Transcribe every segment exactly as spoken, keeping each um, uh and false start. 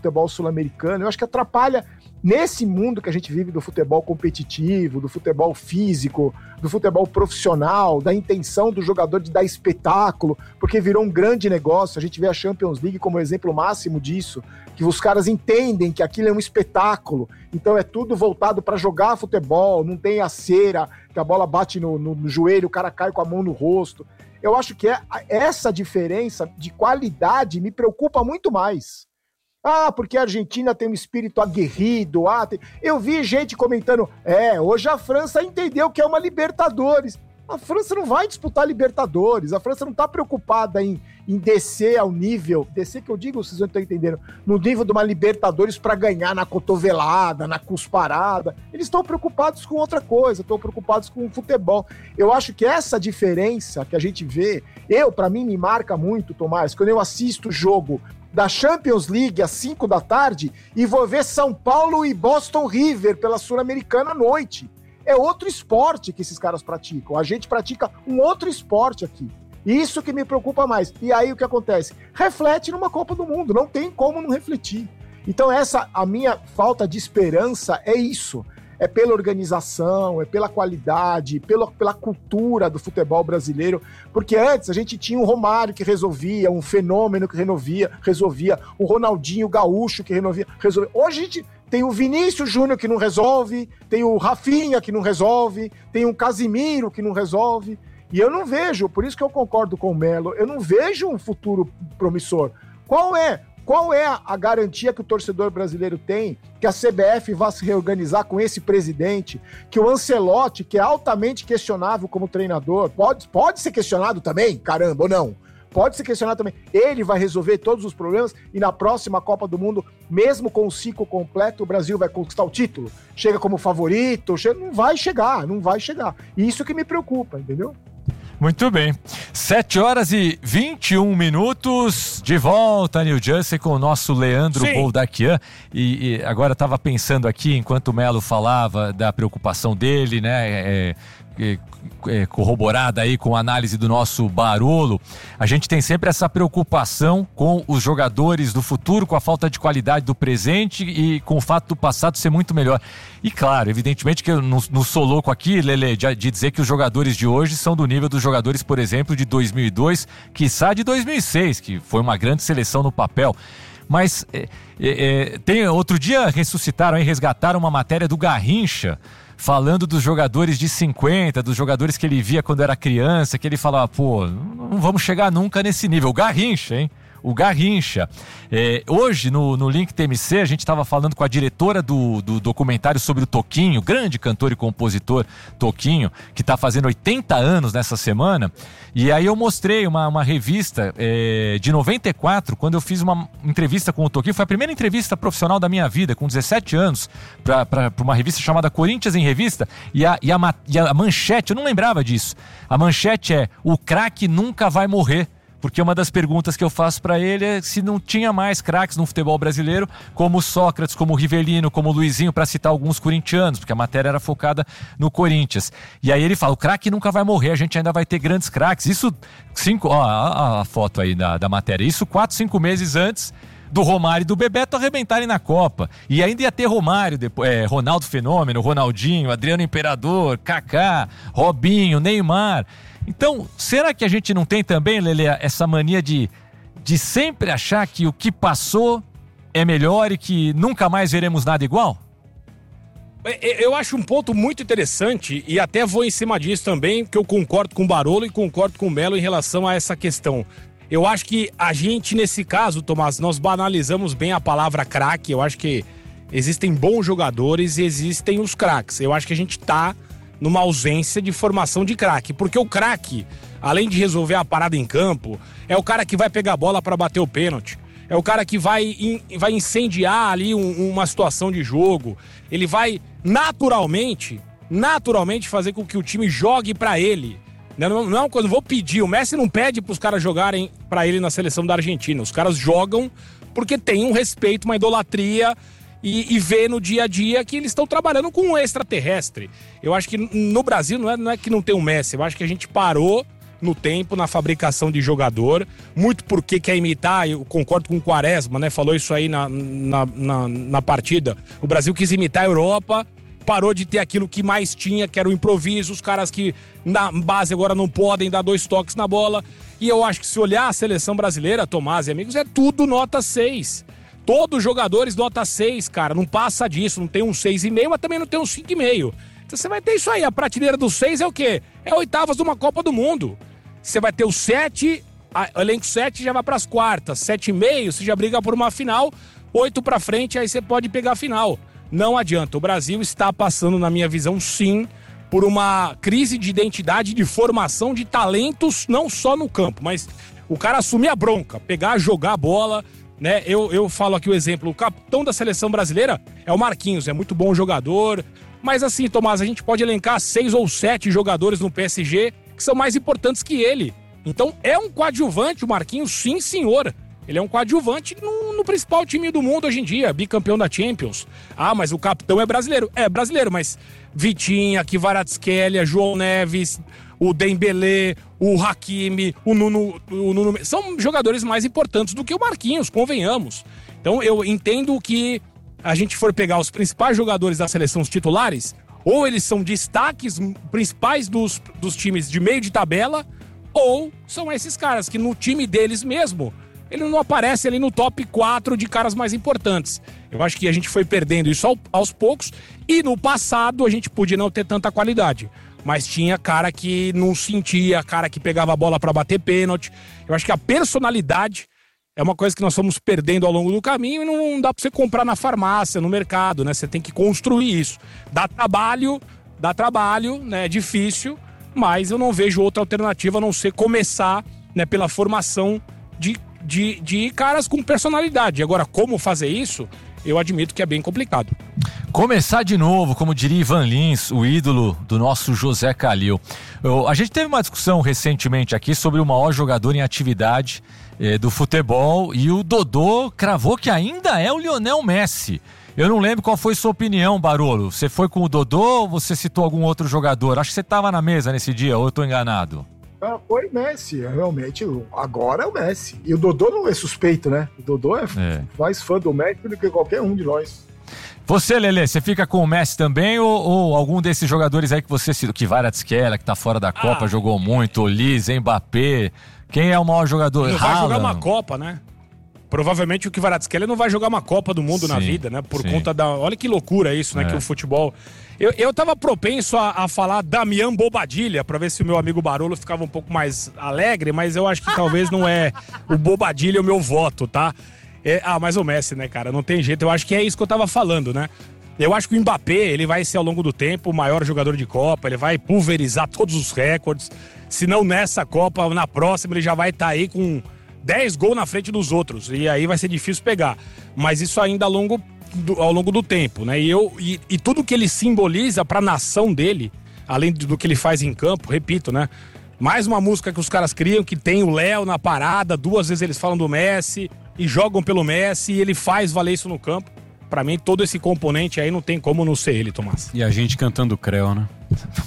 futebol sul-americano. Eu acho que atrapalha nesse mundo que a gente vive do futebol competitivo, do futebol físico, do futebol profissional, da intenção do jogador de dar espetáculo, porque virou um grande negócio. A gente vê a Champions League como exemplo máximo disso, que os caras entendem que aquilo é um espetáculo, então é tudo voltado para jogar futebol, não tem a cera, que a bola bate no, no, no joelho, o cara cai com a mão no rosto. Eu acho que é, essa diferença de qualidade me preocupa muito mais. Ah, porque a Argentina tem um espírito aguerrido. Ah, tem... Eu vi gente comentando, é, hoje a França entendeu que é uma Libertadores. A França não vai disputar Libertadores, a França não está preocupada em, em descer ao nível, descer que eu digo, vocês não estão entendendo, no nível de uma Libertadores para ganhar na cotovelada, na cusparada. Eles estão preocupados com outra coisa, estão preocupados com o futebol. Eu acho que essa diferença que a gente vê, eu, para mim, me marca muito, Tomás, quando eu assisto o jogo da Champions League às cinco da tarde e vou ver São Paulo e Boston River pela Sul-Americana à noite. É outro esporte que esses caras praticam. A gente pratica um outro esporte aqui. Isso que me preocupa mais. E aí o que acontece? Reflete numa Copa do Mundo. Não tem como não refletir. Então essa, a minha falta de esperança é isso. É pela organização, é pela qualidade, pela, pela cultura do futebol brasileiro, porque antes a gente tinha um Romário que resolvia, um Fenômeno que resolvia, resolvia, o Ronaldinho Gaúcho que resolvia, resolvia. Hoje a gente tem o Vinícius Júnior que não resolve, tem o Rafinha que não resolve, tem o Casimiro que não resolve, e eu não vejo, por isso que eu concordo com o Melo, eu não vejo um futuro promissor. Qual é? Qual é a garantia que o torcedor brasileiro tem que a C B F vai se reorganizar com esse presidente, que o Ancelotti, que é altamente questionável como treinador, pode, pode ser questionado também, caramba, ou não? Pode ser questionado também. Ele vai resolver todos os problemas e na próxima Copa do Mundo, mesmo com o ciclo completo, o Brasil vai conquistar o título? Chega como favorito? Chega... Não vai chegar, não vai chegar. E isso que me preocupa, entendeu? Muito bem, sete horas e vinte e um minutos, de volta a New Jersey com o nosso Leandro Boldaquian, e, e agora estava pensando aqui, enquanto o Melo falava da preocupação dele, né, é, é, é, corroborada aí com a análise do nosso Barolo, a gente tem sempre essa preocupação com os jogadores do futuro, com a falta de qualidade do presente e com o fato do passado ser muito melhor. E claro, evidentemente que eu não, não sou louco aqui, Lele, de, de dizer que os jogadores de hoje são do nível dos jogadores, por exemplo, de dois mil e dois, quiçá de dois mil e seis, que foi uma grande seleção no papel. Mas é, é, tem, outro dia ressuscitaram e resgataram uma matéria do Garrincha, falando dos jogadores de cinquenta, dos jogadores que ele via quando era criança, que ele falava, pô, não vamos chegar nunca nesse nível. O Garrincha, hein? O Garrincha. É, hoje, no, no Link T M C, a gente estava falando com a diretora do, do documentário sobre o Toquinho, grande cantor e compositor Toquinho, que está fazendo oitenta anos nessa semana. E aí eu mostrei uma, uma revista é, de noventa e quatro, quando eu fiz uma entrevista com o Toquinho. Foi a primeira entrevista profissional da minha vida, com dezessete anos, para uma revista chamada Corinthians em Revista. E a, e, a, e a manchete, eu não lembrava disso. A manchete é: o craque nunca vai morrer. Porque uma das perguntas que eu faço para ele é se não tinha mais craques no futebol brasileiro, como Sócrates, como Rivelino, como Luizinho, para citar alguns corintianos, porque a matéria era focada no Corinthians. E aí ele fala, o craque nunca vai morrer, a gente ainda vai ter grandes craques. Isso, cinco, ó, a, a foto aí da, da matéria, isso quatro, cinco meses antes do Romário e do Bebeto arrebentarem na Copa. E ainda ia ter Romário, depois, é, Ronaldo Fenômeno, Ronaldinho, Adriano Imperador, Kaká, Robinho, Neymar. Então, será que a gente não tem também, Lele, essa mania de, de sempre achar que o que passou é melhor e que nunca mais veremos nada igual? Eu acho um ponto muito interessante e até vou em cima disso também, porque eu concordo com o Barolo e concordo com o Melo em relação a essa questão. Eu acho que a gente, nesse caso, Tomás, nós banalizamos bem a palavra craque. Eu acho que existem bons jogadores e existem os craques. Eu acho que a gente tá numa ausência de formação de craque, porque o craque, além de resolver a parada em campo, é o cara que vai pegar a bola para bater o pênalti, é o cara que vai, in, vai incendiar ali um, uma situação de jogo, ele vai naturalmente, naturalmente fazer com que o time jogue para ele. Não, não, não vou pedir, o Messi não pede para os caras jogarem para ele na seleção da Argentina, os caras jogam porque tem um respeito, uma idolatria, E, e ver no dia a dia que eles estão trabalhando com um extraterrestre. Eu acho que no Brasil não é, não é que não tem um Messi, eu acho que a gente parou no tempo, na fabricação de jogador, muito porque quer imitar, eu concordo com o Quaresma, né? Falou isso aí na, na, na, na partida. O Brasil quis imitar a Europa, parou de ter aquilo que mais tinha, que era o improviso, os caras que na base agora não podem dar dois toques na bola. E eu acho que se olhar a seleção brasileira, Tomás e amigos, é tudo nota seis. Todos os jogadores nota seis, cara, não passa disso, não tem um seis e meio, mas também não tem um cinco e meio. Então você vai ter isso aí, a prateleira do seis é o quê? É oitavas de uma Copa do Mundo. Você vai ter o sete, o elenco sete já vai para as quartas, sete e meio, você já briga por uma final, oito para frente, aí você pode pegar a final. Não adianta, o Brasil está passando, na minha visão, sim, por uma crise de identidade, de formação de talentos, não só no campo, mas o cara assumir a bronca, pegar, jogar a bola, né? Eu, eu falo aqui o exemplo, o capitão da seleção brasileira é o Marquinhos, é muito bom jogador, mas assim, Tomás, a gente pode elencar seis ou sete jogadores no P S G que são mais importantes que ele. Então é um coadjuvante, o Marquinhos, sim senhor. Ele é um coadjuvante no, no principal time do mundo hoje em dia, bicampeão da Champions. Ah, mas o capitão é brasileiro. É brasileiro, mas Vitinha, Kvaratskhelia, João Neves, o Dembélé, o Hakimi, o Nuno, o Nuno... São jogadores mais importantes do que o Marquinhos, convenhamos. Então eu entendo que a gente for pegar os principais jogadores da seleção, os titulares, ou eles são destaques principais dos, dos times de meio de tabela, ou são esses caras que no time deles mesmo, ele não aparece ali no top quatro de caras mais importantes. Eu acho que a gente foi perdendo isso ao, aos poucos, e no passado a gente podia não ter tanta qualidade, mas tinha cara que não sentia, cara que pegava a bola para bater pênalti. Eu acho que a personalidade é uma coisa que nós fomos perdendo ao longo do caminho e não dá pra você comprar na farmácia, no mercado, né? Você tem que construir isso. Dá trabalho, dá trabalho, né? É difícil, mas eu não vejo outra alternativa a não ser começar, né, pela formação de, de, de caras com personalidade. Agora, como fazer isso, eu admito que é bem complicado. Começar de novo, como diria Ivan Lins, o ídolo do nosso José Calil. Eu, a gente teve uma discussão recentemente aqui sobre o maior jogador em atividade eh, do futebol, e o Dodô cravou que ainda é o Lionel Messi. Eu não lembro qual foi sua opinião, Barolo. Você foi com o Dodô ou você citou algum outro jogador? Acho que você estava na mesa nesse dia, ou eu estou enganado? Ah, foi Messi, realmente. Agora é o Messi. E o Dodô não é suspeito, né? O Dodô é, é. mais fã do Messi do que qualquer um de nós. Você, Lelê, você fica com o Messi também ou, ou algum desses jogadores aí que você citou? Kvaratskhelia, que tá fora da Copa, ah. jogou muito, Olise, Mbappé. Quem é o maior jogador? Não vai jogar uma Copa, né? Provavelmente o Kvaratskhelia não vai jogar uma Copa do Mundo sim, na vida, né? Por sim. conta da... Olha que loucura isso, né? É. Que o futebol... Eu, eu tava propenso a, a falar Damian Bobadilla, pra ver se o meu amigo Barolo ficava um pouco mais alegre, mas eu acho que talvez não é o Bobadilla o meu voto, tá? É, ah, mas o Messi, né, cara? Não tem jeito. Eu acho que é isso que eu tava falando, né? Eu acho que o Mbappé, ele vai ser ao longo do tempo o maior jogador de Copa, ele vai pulverizar todos os recordes. Se não nessa Copa, na próxima ele já vai estar tá aí com dez gols na frente dos outros. E aí vai ser difícil pegar. Mas isso ainda ao longo do, ao longo do tempo, né? E, eu, e, e tudo que ele simboliza pra nação dele, além do que ele faz em campo, repito, né? Mais uma música que os caras criam, que tem o Léo na parada, duas vezes eles falam do Messi e jogam pelo Messi, e ele faz valer isso no campo. Pra mim, todo esse componente aí não tem como não ser ele, Tomás. E a gente cantando Creu, né?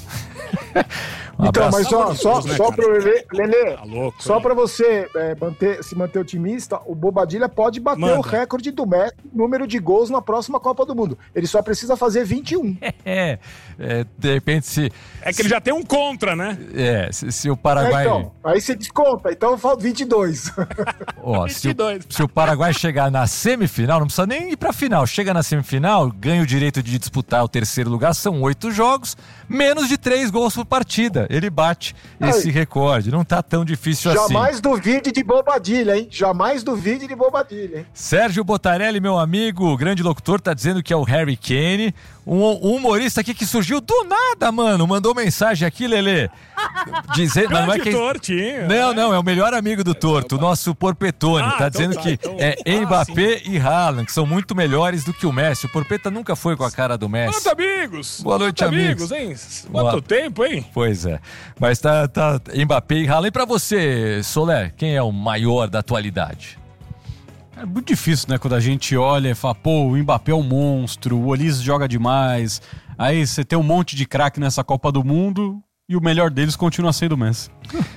Um então, mas só, só, né, só para o Lelê, Lelê tá louco, só para você é, manter, se manter otimista, o Bobadilla pode bater Manda. o recorde do Messi, número de gols na próxima Copa do Mundo. Ele só precisa fazer vinte e um. É, é de repente se... É que ele já tem um contra, né? É, se, se o Paraguai... É, então, aí você desconta, então falta vinte e dois. Ó, vinte e dois. Se, o, se o Paraguai chegar na semifinal, não precisa nem ir pra final, chega na semifinal, ganha o direito de disputar o terceiro lugar, são oito jogos, menos de três gols por partida. Ele bate esse Ai. recorde. Não tá tão difícil Jamais assim. Jamais duvide de Bobadilla, hein? Jamais duvide de Bobadilla, hein? Sérgio Botarelli, meu amigo, grande locutor, tá dizendo que é o Harry Kane. Um, um humorista aqui que surgiu do nada, mano. Mandou mensagem aqui, Lelê. Dizendo, não, é que... Tortinho, não, não, é o melhor amigo do Torto, o nosso Porpetone. Ah, tá então dizendo tá, que então... é Mbappé ah, e Haaland, que são muito melhores do que o Messi. O Porpeta nunca foi com a cara do Messi. Quanto amigos! Boa noite, Quanto amigos. amigos, hein? Quanto Boa... tempo, hein? Pois é. Mas tá, tá Mbappé e Haaland. E pra você, Soler, quem é o maior da atualidade? É muito difícil, né? Quando a gente olha e fala, pô, o Mbappé é um monstro, o Olise joga demais. Aí você tem um monte de craque nessa Copa do Mundo. e o melhor deles continua sendo o Messi.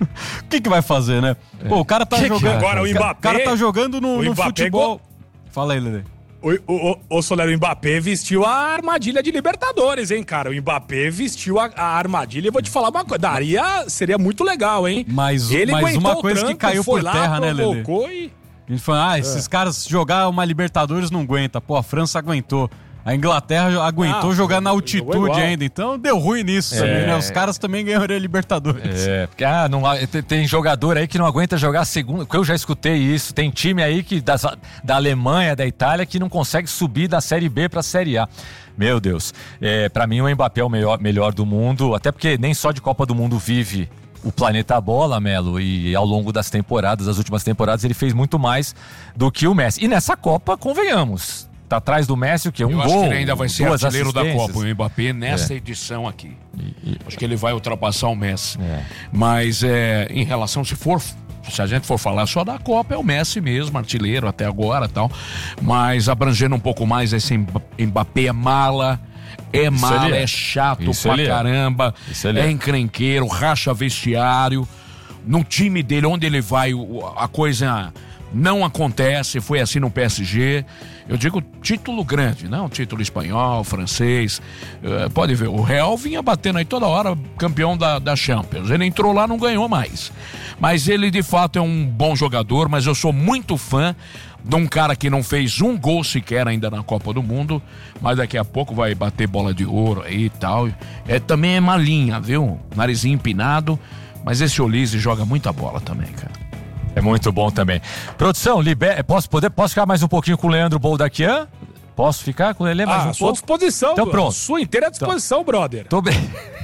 O que que vai fazer, né? É. Pô, o cara tá que jogando... Que agora o Mbappé... O cara tá jogando no, no futebol... Go... Fala aí, Lelê. O, o, o, o Soler, o Mbappé vestiu a armadilha de Libertadores, hein, cara? O Mbappé vestiu a, a armadilha e vou te falar uma coisa. Daria, seria muito legal, hein? Mas, Ele mas uma coisa tranco, que caiu por lá, terra, né, Lelê? E... A gente falou, ah, esses é. caras jogar uma Libertadores não aguenta. Pô, a França aguentou. A Inglaterra aguentou ah, jogar na altitude ainda, então deu ruim nisso é. também, né? Os caras também ganharam a Libertadores. É, porque ah, não, tem jogador aí que não aguenta jogar a segunda, porque eu já escutei isso, tem time aí que das, da Alemanha, da Itália, que não consegue subir da Série B pra Série A. Meu Deus, é, pra mim o Mbappé é o melhor, melhor do mundo, até porque nem só de Copa do Mundo vive o planeta bola, Melo, e ao longo das temporadas, das últimas temporadas, ele fez muito mais do que o Messi. E nessa Copa, convenhamos, tá atrás do Messi o quê? Um Eu gol, acho que ele ainda vai ser artilheiro da Copa, o Mbappé, nessa é. edição aqui. E, e... Acho que ele vai ultrapassar o Messi. É. Mas é, em relação, se for... Se a gente for falar só da Copa, é o Messi mesmo, artilheiro até agora e tal. Mas abrangendo um pouco mais, esse Mbappé é mala... É mala, é. é chato Isso pra caramba, é. é encrenqueiro, racha vestiário. No time dele, onde ele vai, a coisa não acontece, foi assim no P S G. Eu digo título grande, não título espanhol, francês. Uh, pode ver, o Real vinha batendo aí toda hora, campeão da, da Champions. Ele entrou lá, não ganhou mais. Mas ele de fato é um bom jogador, mas eu sou muito fã de um cara que não fez um gol sequer ainda na Copa do Mundo, mas daqui a pouco vai bater bola de ouro aí e tal. É, também é malinha, viu? Narizinho empinado, mas esse Olise joga muita bola também, cara. É muito bom também. Produção, liber... posso, poder... Posso ficar mais um pouquinho com o Leandro Boldaquian? Posso ficar com ele mais ah, um sua pouco? disposição. Então pronto. Sua inteira disposição, então, brother. Tô bem.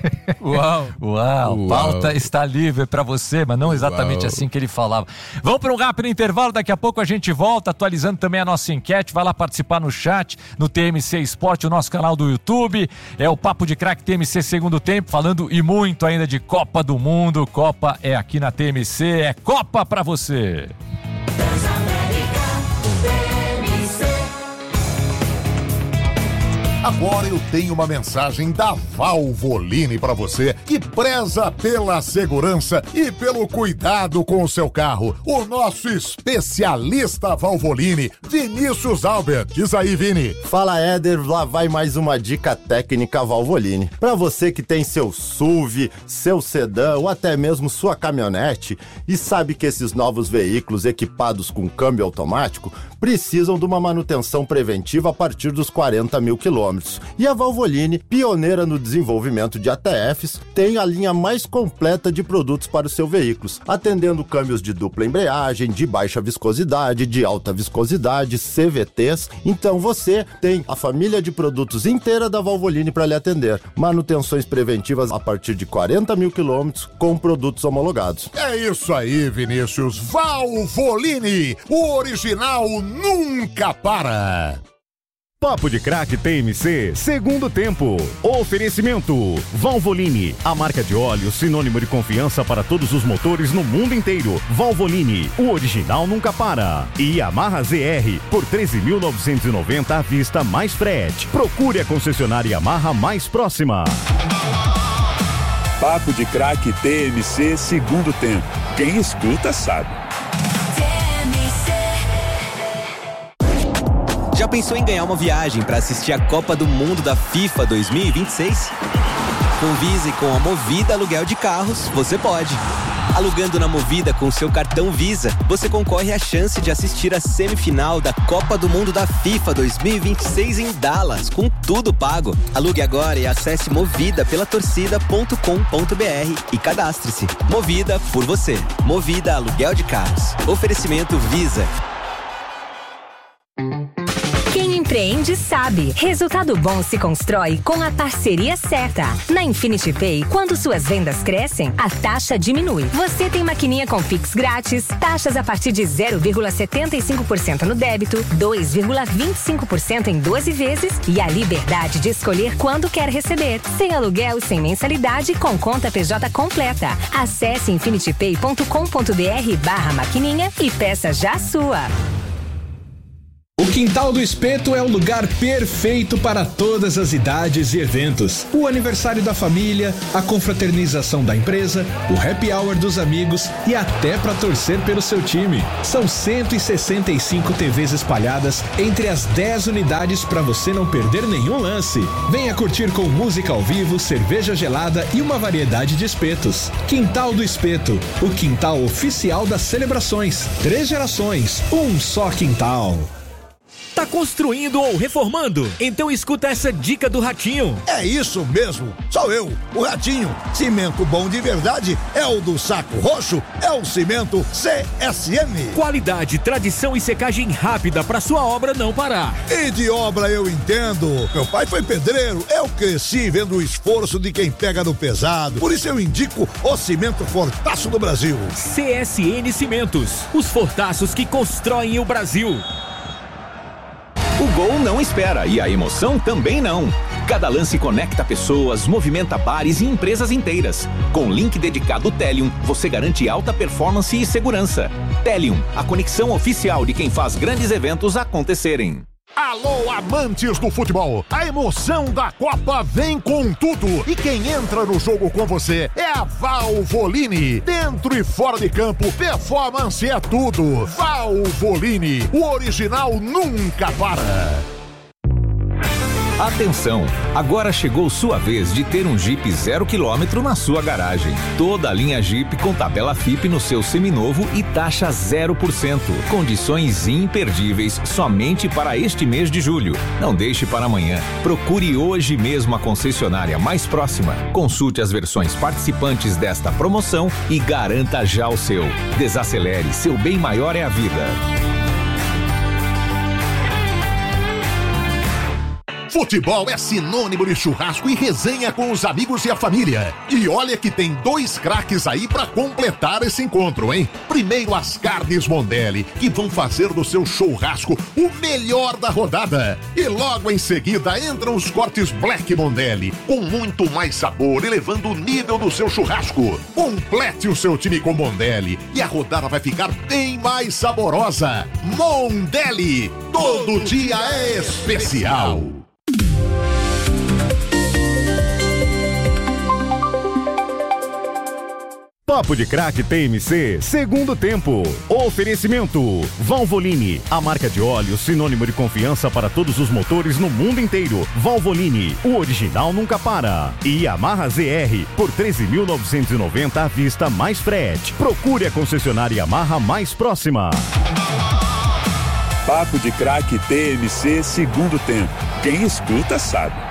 Uau. Uau. Uau. Pauta está livre pra você, mas não exatamente Uau. assim que ele falava. Vamos para um rápido intervalo, daqui a pouco a gente volta, atualizando também a nossa enquete. Vai lá participar no chat, no T M C Esporte, o nosso canal do YouTube. É o Papo de Craque T M C Segundo Tempo, falando e muito ainda de Copa do Mundo. Copa é aqui na T M C, é Copa pra você. Agora eu tenho uma mensagem da Valvoline para você que preza pela segurança e pelo cuidado com o seu carro. O nosso especialista Valvoline, Vinícius Albert. Diz aí, Vini. Fala, Éder. Lá vai mais uma dica técnica Valvoline. Para você que tem seu S U V, seu sedã ou até mesmo sua caminhonete e sabe que esses novos veículos equipados com câmbio automático precisam de uma manutenção preventiva a partir dos quarenta mil quilômetros. E a Valvoline, pioneira no desenvolvimento de A T Fs, tem a linha mais completa de produtos para os seus veículos, atendendo câmbios de dupla embreagem, de baixa viscosidade, de alta viscosidade, C V Ts. Então você tem a família de produtos inteira da Valvoline para lhe atender. Manutenções preventivas a partir de quarenta mil quilômetros com produtos homologados. É isso aí, Vinícius. Valvoline, o original nunca para. Papo de Craque T M C, segundo tempo. Oferecimento Valvoline, a marca de óleo sinônimo de confiança para todos os motores no mundo inteiro. Valvoline, o original nunca para. E Yamaha Z R, por treze mil novecentos e noventa à vista mais frete. Procure a concessionária Yamaha mais próxima. Papo de Craque T M C, segundo tempo. Quem escuta sabe. Já pensou em ganhar uma viagem para assistir a Copa do Mundo da FIFA dois mil e vinte e seis? Com Visa e com a Movida Aluguel de Carros, você pode. Alugando na Movida com seu cartão Visa, você concorre à chance de assistir a semifinal da Copa do Mundo da FIFA dois mil e vinte e seis em Dallas, com tudo pago. Alugue agora e acesse movida pela torcida ponto com ponto b r e cadastre-se. Movida por você. Movida Aluguel de Carros. Oferecimento Visa. Empreende sabe. Resultado bom se constrói com a parceria certa. Na Infinity Pay, quando suas vendas crescem, a taxa diminui. Você tem maquininha com Pix grátis, taxas a partir de zero vírgula setenta e cinco por cento no débito, dois vírgula vinte e cinco por cento em doze vezes e a liberdade de escolher quando quer receber. Sem aluguel e sem mensalidade, com conta P J completa. Acesse infinity pay ponto com ponto b r barra maquininha e peça já a sua. O O Quintal do Espeto é o lugar perfeito para todas as idades e eventos. O aniversário da família, a confraternização da empresa, o happy hour dos amigos e até para torcer pelo seu time. São cento e sessenta e cinco T Vs espalhadas entre as dez unidades para você não perder nenhum lance. Venha curtir com música ao vivo, cerveja gelada e uma variedade de espetos. Quintal do Espeto, o quintal oficial das celebrações. Três gerações, um só quintal. Tá construindo ou reformando? Então escuta essa dica do Ratinho. É isso mesmo, sou eu, o Ratinho. Cimento bom de verdade é o do Saco Roxo, é o cimento C S M. Qualidade, tradição e secagem rápida para sua obra não parar. E de obra eu entendo. Meu pai foi pedreiro, eu cresci vendo o esforço de quem pega no pesado. Por isso eu indico o cimento Fortaço do Brasil. C S N Cimentos, os fortaços que constroem o Brasil. O gol não espera e a emoção também não. Cada lance conecta pessoas, movimenta bares e empresas inteiras. Com link dedicado Telium, você garante alta performance e segurança. Telium, a conexão oficial de quem faz grandes eventos acontecerem. Alô, amantes do futebol! A emoção da Copa vem com tudo! E quem entra no jogo com você é a Valvoline. Dentro e fora de campo, performance é tudo. Valvoline, o original nunca para. Atenção! Agora chegou sua vez de ter um Jeep zero quilômetro na sua garagem. Toda a linha Jeep com tabela F I P no seu seminovo e taxa zero por cento. Condições imperdíveis somente para este mês de julho. Não deixe para amanhã. Procure hoje mesmo a concessionária mais próxima. Consulte as versões participantes desta promoção e garanta já o seu. Desacelere, seu bem maior é a vida. Futebol é sinônimo de churrasco e resenha com os amigos e a família. E olha que tem dois craques aí pra completar esse encontro, hein? Primeiro as carnes Mondelli, que vão fazer do seu churrasco o melhor da rodada. E logo em seguida entram os cortes Black Mondelli, com muito mais sabor, elevando o nível do seu churrasco. Complete o seu time com Mondelli e a rodada vai ficar bem mais saborosa. Mondelli, todo dia é especial. Papo de Craque T M C, segundo tempo. Oferecimento Valvoline, a marca de óleo sinônimo de confiança para todos os motores no mundo inteiro. Valvoline, o original nunca para. E Yamaha Z R, por treze mil novecentos e noventa à vista mais frete. Procure a concessionária Yamaha mais próxima. Papo de Craque T M C, segundo tempo. Quem escuta sabe.